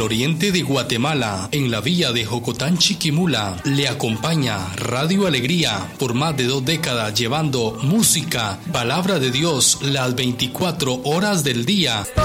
el oriente de Guatemala, en la villa de Jocotán, Chiquimula, le acompaña Radio Alegría por más de 2 décadas, llevando música, palabra de Dios, las 24 horas del día.